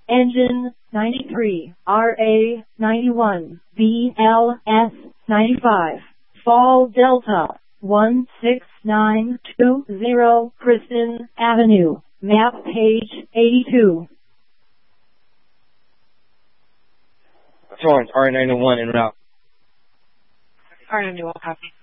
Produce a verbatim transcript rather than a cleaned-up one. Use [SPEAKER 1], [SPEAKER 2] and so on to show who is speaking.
[SPEAKER 1] Engine ninety-three, R A ninety-one, B L S ninety-five, Fall Delta one six nine two zero, Kristen Avenue, map page eighty-two.
[SPEAKER 2] Florence, R A ninety-one en route.
[SPEAKER 3] R A ninety-one, copy.